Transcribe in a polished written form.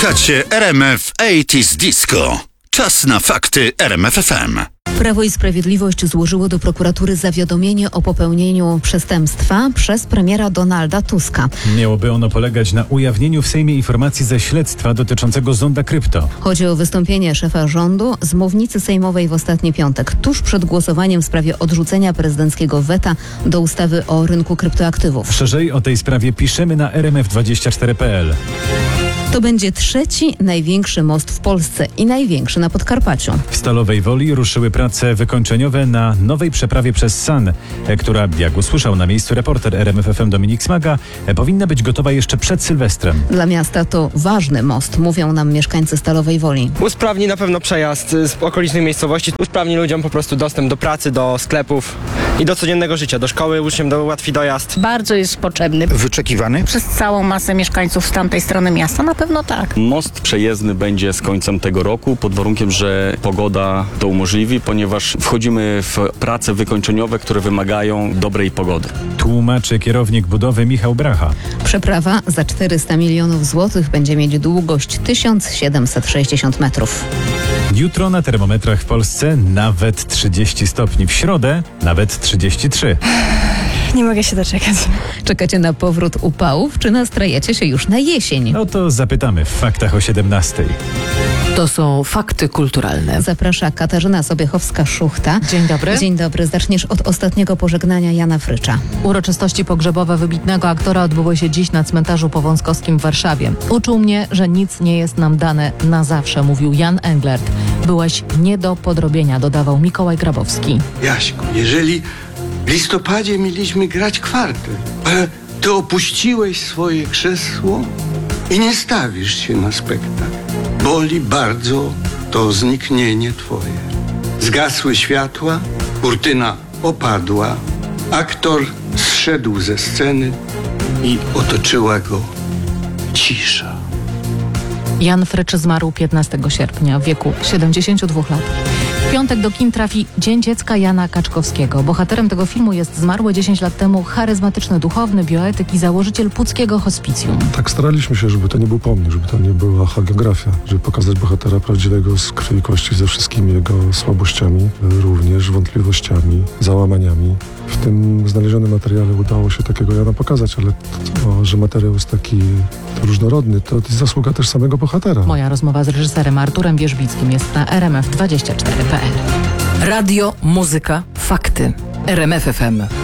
Słuchacie RMF 80s Disco. Czas na fakty RMF FM. Prawo i Sprawiedliwość złożyło do prokuratury zawiadomienie o popełnieniu przestępstwa przez premiera Donalda Tuska. Miałoby ono polegać na ujawnieniu w Sejmie informacji ze śledztwa dotyczącego zonda krypto. Chodzi o wystąpienie szefa rządu z mównicy sejmowej w ostatni piątek, tuż przed głosowaniem w sprawie odrzucenia prezydenckiego weta do ustawy o rynku kryptoaktywów. Szerzej o tej sprawie piszemy na rmf24.pl. To będzie trzeci największy most w Polsce i największy na Podkarpaciu. W Stalowej Woli ruszyły prace wykończeniowe na nowej przeprawie przez San, która, jak usłyszał na miejscu reporter RMF FM Dominik Smaga, powinna być gotowa jeszcze przed Sylwestrem. Dla miasta to ważny most, mówią nam mieszkańcy Stalowej Woli. Usprawni na pewno przejazd z okolicznych miejscowości, usprawni ludziom po prostu dostęp do pracy, do sklepów i do codziennego życia, do szkoły, uczniom ułatwi dojazd. Bardzo jest potrzebny. Wyczekiwany? Przez całą masę mieszkańców z tamtej strony miasta na pewno tak. Most przejezdny będzie z końcem tego roku, pod warunkiem, że pogoda to umożliwi, ponieważ wchodzimy w prace wykończeniowe, które wymagają dobrej pogody. Tłumaczy kierownik budowy Michał Bracha. Przeprawa za 400 milionów złotych będzie mieć długość 1760 metrów. Jutro na termometrach w Polsce nawet 30 stopni. W środę nawet 33. Nie mogę się doczekać. Czekacie na powrót upałów, czy nastrajecie się już na jesień? No to zapytamy w faktach o 17. To są fakty kulturalne. Zaprasza Katarzyna Sobiechowska-Szuchta. Dzień dobry. Dzień dobry. Zaczniesz od ostatniego pożegnania Jana Frycza. Uroczystości pogrzebowe wybitnego aktora odbyły się dziś na cmentarzu Powązkowskim w Warszawie. Uczył mnie, że nic nie jest nam dane na zawsze, mówił Jan Englert. Byłeś nie do podrobienia, dodawał Mikołaj Grabowski. Jaśku, jeżeli w listopadzie mieliśmy grać kwartet, ale ty opuściłeś swoje krzesło i nie stawisz się na spektakl. Boli bardzo to zniknienie twoje. Zgasły światła, kurtyna opadła, aktor zszedł ze sceny i otoczyła go cisza. Jan Frycz zmarł 15 sierpnia w wieku 72 lat. W piątek do kin trafi Dzień Dziecka Jana Kaczkowskiego. Bohaterem tego filmu jest zmarły 10 lat temu charyzmatyczny duchowny, bioetyk i założyciel Puckiego Hospicjum. Tak staraliśmy się, żeby to nie był pomnik, żeby to nie była hagiografia, żeby pokazać bohatera prawdziwego z krwi i kości, ze wszystkimi jego słabościami, również wątpliwościami, załamaniami. W tym znalezionym materiale udało się takiego Jana pokazać, ale to, że materiał jest taki różnorodny, to jest zasługa też samego bohatera. Moja rozmowa z reżyserem Arturem Wierzbickim jest na rmf24.pl. Radio, muzyka, fakty. RMF FM.